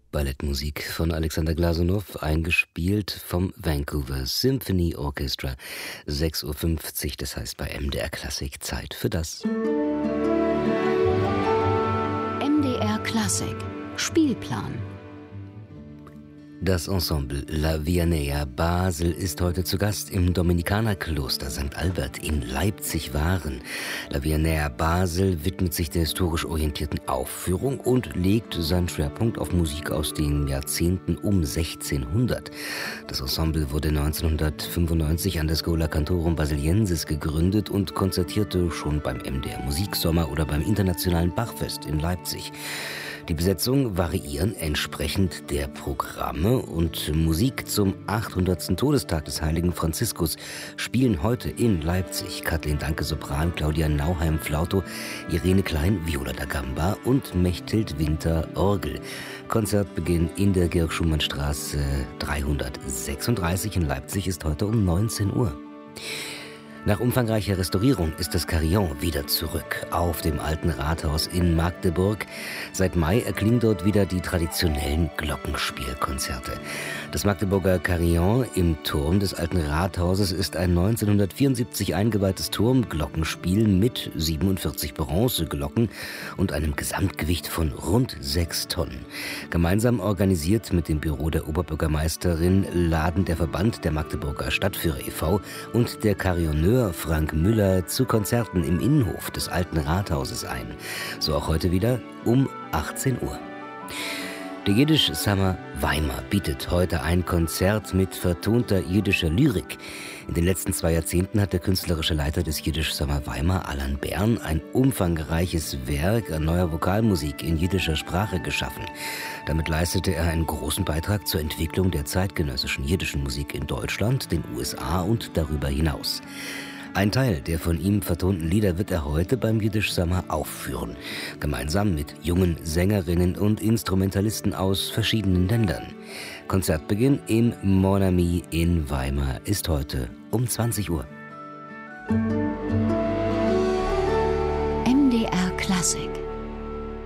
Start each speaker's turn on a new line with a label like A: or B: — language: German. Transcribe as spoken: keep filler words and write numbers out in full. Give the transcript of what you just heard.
A: Ballettmusik von Alexander Glasunow, eingespielt vom Vancouver Symphony Orchestra. sechs Uhr fünfzig, das heißt bei M D R Klassik Zeit für das.
B: M D R Klassik Spielplan.
A: Das Ensemble La Vianea Basel ist heute zu Gast im Dominikanerkloster Sankt Albert in Leipzig-Waren. La Vianea Basel widmet sich der historisch orientierten Aufführung und legt seinen Schwerpunkt auf Musik aus den Jahrzehnten um sechzehnhundert. Das Ensemble wurde neunzehnhundertfünfundneunzig an der Schola Cantorum Basiliensis gegründet und konzertierte schon beim M D R Musiksommer oder beim Internationalen Bachfest in Leipzig. Die Besetzung variieren entsprechend der Programme und Musik zum achthundertsten Todestag des heiligen Franziskus spielen heute in Leipzig Kathleen Danke Sopran, Claudia Nauheim Flauto, Irene Klein Viola da Gamba und Mechthild Winter Orgel. Konzertbeginn in der Georg-Schumann-Straße dreihundertsechsunddreißig in Leipzig ist heute um neunzehn Uhr. Nach umfangreicher Restaurierung ist das Carillon wieder zurück auf dem alten Rathaus in Magdeburg. Seit Mai erklingen dort wieder die traditionellen Glockenspielkonzerte. Das Magdeburger Carillon im Turm des alten Rathauses ist ein neunzehnhundertvierundsiebzig eingeweihtes Turmglockenspiel mit siebenundvierzig Bronzeglocken und einem Gesamtgewicht von rund sechs Tonnen. Gemeinsam organisiert mit dem Büro der Oberbürgermeisterin laden der Verband der Magdeburger Stadtführer e V und der Carillonneur Frank Müller zu Konzerten im Innenhof des alten Rathauses ein. So auch heute wieder um achtzehn Uhr. Der Jiddisch Summer Weimar bietet heute ein Konzert mit vertonter jiddischer Lyrik. In den letzten zwei Jahrzehnten hat der künstlerische Leiter des Jiddisch Summer Weimar, Alan Bern, ein umfangreiches Werk an neuer Vokalmusik in jiddischer Sprache geschaffen. Damit leistete er einen großen Beitrag zur Entwicklung der zeitgenössischen jiddischen Musik in Deutschland, den U S A und darüber hinaus. Ein Teil der von ihm vertonten Lieder wird er heute beim Jiddisch Summer aufführen, gemeinsam mit jungen Sängerinnen und Instrumentalisten aus verschiedenen Ländern. Konzertbeginn im Mon Ami in Weimar ist heute um zwanzig Uhr.
B: M D R Klassik